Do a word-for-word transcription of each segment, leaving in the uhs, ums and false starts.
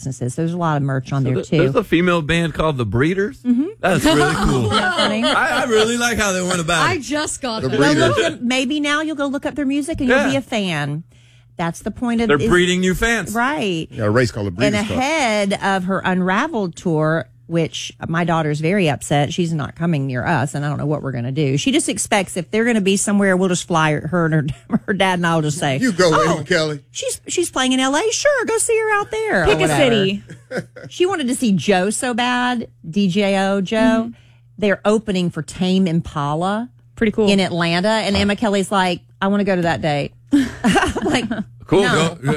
businesses. There's a lot of merch on So there, th- too. There's a female band called The Breeders. Mm-hmm. That's really cool. I, I really like how they went about it. I just got The that. Breeders. Go look at, maybe now you'll go look up their music and Yeah. you'll be a fan. That's the point of They're is- breeding new fans. Right. Yeah, a race called the And Breeders' Cup. ahead of her Unraveled tour, which my daughter's very upset. She's not coming near us, and I don't know what we're going to do. She just expects if they're going to be somewhere, we'll just fly her, her and her, her dad and I will just say, You go, oh, Ava Kelly. She's she's playing in L A. Sure, go see her out there. or Pick a whatever." city. She wanted to see Joe so bad, D J O Joe. Mm-hmm. They're opening for Tame Impala Pretty cool. in Atlanta, and Emma Kelly's like, I want to go to that date. I'm like, Cool. No. Go,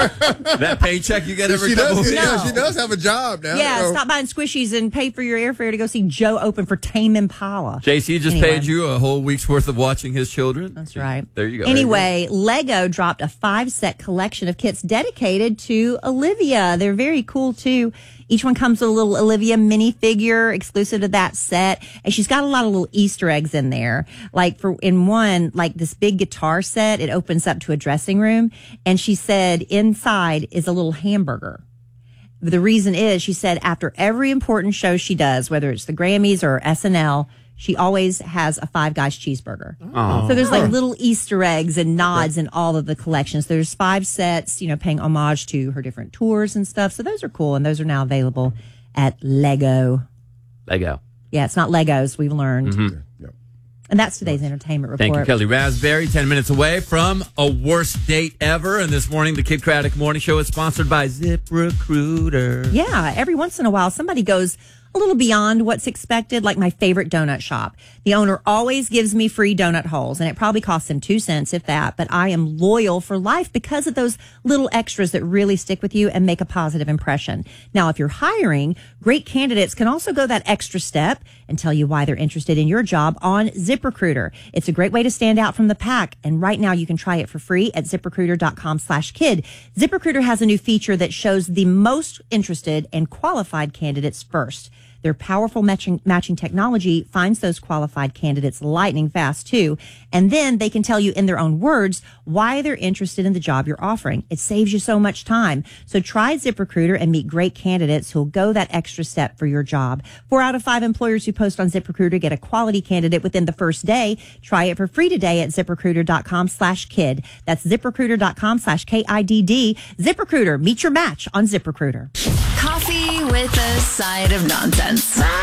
that paycheck you get every She couple does, of yeah, No. she does have a job now. yeah, So- stop buying squishies and pay for your airfare to go see Joe open for Tame Impala. J C just Anyway. paid you a whole week's worth of watching his children. That's right. There you go. Anyway, Lego dropped a five-set collection of kits dedicated to Olivia. They're very cool, too. Each one comes with a little Olivia minifigure exclusive to that set. And she's got a lot of little Easter eggs in there. Like for in one, like this big guitar set, it opens up to a dressing room. And she said inside is a little hamburger. The reason is, she said, after every important show she does, whether it's the Grammys or S N L, she always has a Five Guys cheeseburger. Oh. So there's like little Easter eggs and nods in all of the collections. There's five sets, you know, paying homage to her different tours and stuff. So those are cool, and those are now available at Lego. Lego. Yeah, it's not Legos, we've learned. Yep. And that's today's entertainment report. Thank you, Kelly Raspberry. Ten minutes away from a worst date ever. And this morning, the Kid Craddock Morning Show is sponsored by ZipRecruiter. Yeah, every once in a while, somebody goes a little beyond what's expected, like my favorite donut shop. The owner always gives me free donut holes, and it probably costs him two cents, if that, but I am loyal for life because of those little extras that really stick with you and make a positive impression. Now, if you're hiring, great candidates can also go that extra step and tell you why they're interested in your job on ZipRecruiter. It's a great way to stand out from the pack, and right now you can try it for free at ZipRecruiter.com slash kid. ZipRecruiter has a new feature that shows the most interested and qualified candidates first. Their powerful matching, matching technology finds those qualified candidates lightning fast, too. And then they can tell you in their own words why they're interested in the job you're offering. It saves you so much time. So try ZipRecruiter and meet great candidates who'll go that extra step for your job. Four out of five employers who post on ZipRecruiter get a quality candidate within the first day. Try it for free today at ZipRecruiter.com slash kid. That's ZipRecruiter.com slash K I D D. ZipRecruiter. Meet your match on ZipRecruiter. Coffee with a side of nonsense.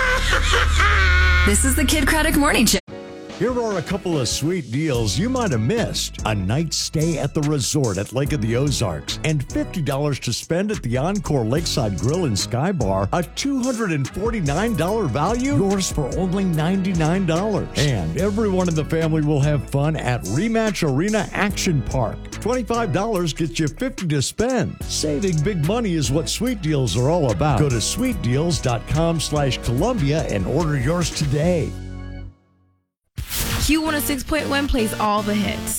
This is the Kid Craddock Morning Show. Here are a couple of sweet deals you might have missed. A night stay at the resort at Lake of the Ozarks and fifty dollars to spend at the Encore Lakeside Grill and Sky Bar. A two hundred forty-nine dollars value, yours for only ninety-nine dollars. And everyone in the family will have fun at Rematch Arena Action Park. twenty-five dollars gets you fifty dollars to spend. Saving big money is what Sweet Deals are all about. Go to sweetdeals.com slash Columbia and order yours today. Q one oh six point one plays all the hits.